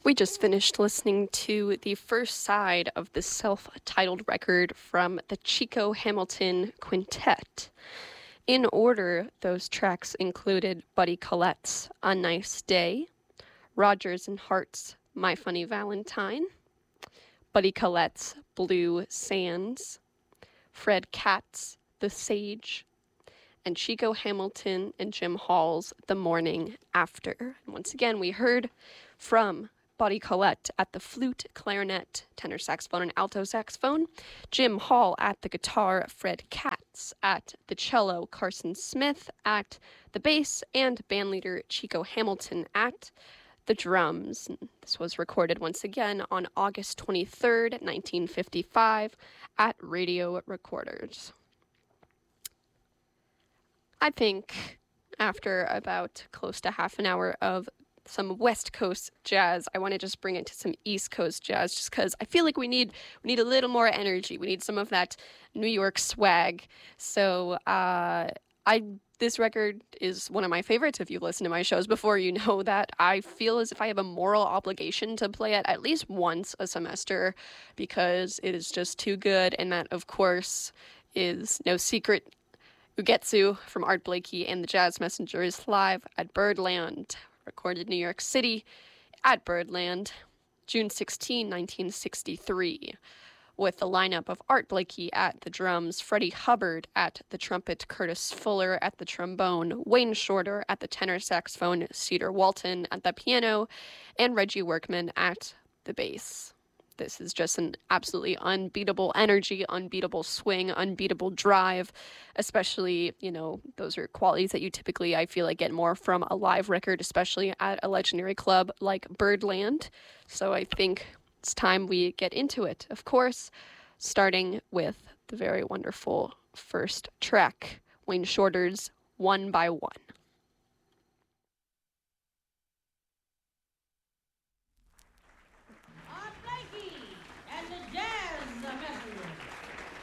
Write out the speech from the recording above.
We just finished listening to the first side of the self-titled record from the Chico Hamilton Quintet. In order, those tracks included Buddy Collette's A Nice Day, Rodgers and Hart's My Funny Valentine, Buddy Collette's Blue Sands, Fred Katz's The Sage, and Chico Hamilton and Jim Hall's The Morning After. And once again, we heard from Buddy Collette at the flute, clarinet, tenor saxophone, and alto saxophone, Jim Hall at the guitar, Fred Katz at the cello, Carson Smith at the bass, and bandleader Chico Hamilton at the drums. This was recorded once again on August 23rd, 1955 at Radio Recorders. I think after about close to half an hour of some West Coast jazz, I want to just bring it to some East Coast jazz, just because I feel like we need a little more energy. We need some of that New York swag. So this record is one of my favorites. If you've listened to my shows before, you know that I feel as if I have a moral obligation to play it at least once a semester because it is just too good. And that, of course, is no secret. Ugetsu from Art Blakey and the Jazz Messengers live at Birdland, recorded New York City at Birdland, June 16, 1963, with the lineup of Art Blakey at the drums, Freddie Hubbard at the trumpet, Curtis Fuller at the trombone, Wayne Shorter at the tenor saxophone, Cedar Walton at the piano, and Reggie Workman at the bass. This is just an absolutely unbeatable energy, unbeatable swing, unbeatable drive, especially, those are qualities that you typically, I feel like, get more from a live record, especially at a legendary club like Birdland. So I think it's time we get into it. Of course, starting with the very wonderful first track, Wayne Shorter's One by One.